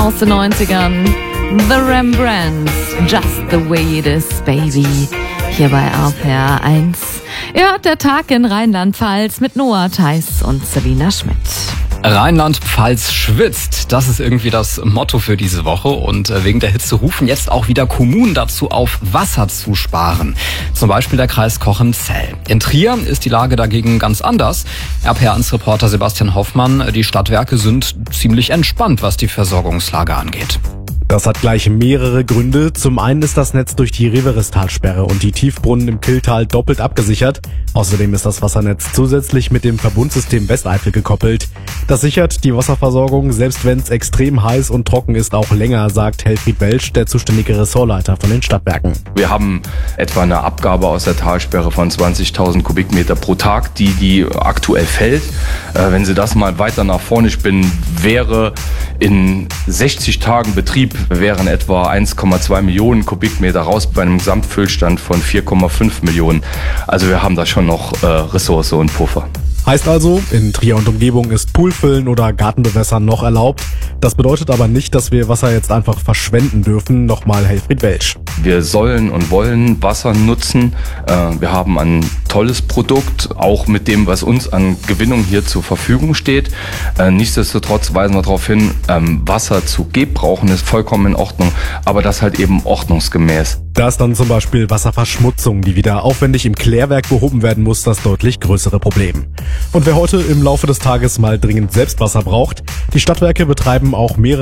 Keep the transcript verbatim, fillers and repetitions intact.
aus den neunzigern. The Rembrandts, Just the Way It Is, Baby. Hier bei R P R eins. Ihr hört der Tag in Rheinland-Pfalz mit Noah Theis und Selina Schmidt. Rheinland-Pfalz schwitzt, das ist irgendwie das Motto für diese Woche, und wegen der Hitze rufen jetzt auch wieder Kommunen dazu auf, Wasser zu sparen. Zum Beispiel der Kreis Cochem-Zell. In Trier ist die Lage dagegen ganz anders. R P R eins Reporter Sebastian Hoffmann, die Stadtwerke sind ziemlich entspannt, was die Versorgungslage angeht. Das hat gleich mehrere Gründe. Zum einen ist das Netz durch die Riverestalsperre und die Tiefbrunnen im Kylltal doppelt abgesichert. Außerdem ist das Wassernetz zusätzlich mit dem Verbundsystem Westeifel gekoppelt. Das sichert die Wasserversorgung, selbst wenn es extrem heiß und trocken ist, auch länger, sagt Helfried Welsch, der zuständige Ressortleiter von den Stadtwerken. Wir haben etwa eine Abgabe aus der Talsperre von zwanzigtausend Kubikmeter pro Tag, die die aktuell fällt. Äh, wenn Sie das mal weiter nach vorne spinnen, wäre in sechzig Tagen Betrieb wären etwa eins Komma zwei Millionen Kubikmeter raus bei einem Gesamtfüllstand von vier Komma fünf Millionen. Also wir haben da schon noch äh, Ressource und Puffer. Heißt also, in Trier und Umgebung ist Poolfüllen oder Gartenbewässern noch erlaubt. Das bedeutet aber nicht, dass wir Wasser jetzt einfach verschwenden dürfen. Nochmal Helfried Welsch. Wir sollen und wollen Wasser nutzen. Wir haben ein tolles Produkt, auch mit dem, was uns an Gewinnung hier zur Verfügung steht. Nichtsdestotrotz weisen wir darauf hin, Wasser zu gebrauchen ist vollkommen in Ordnung, aber das halt eben ordnungsgemäß. Da ist dann zum Beispiel Wasserverschmutzung, die wieder aufwendig im Klärwerk behoben werden muss, das deutlich größere Problem. Und wer heute im Laufe des Tages mal dringend selbst Wasser braucht, die Stadtwerke betreiben auch mehrere